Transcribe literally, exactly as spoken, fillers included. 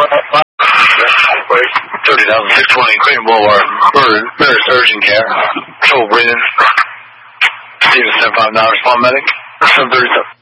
thirty thousand six twenty Creighton Boulevard. Mirror surgeon care. Control breathing. Steven seven five nine, respond medic. seven thirty-seven.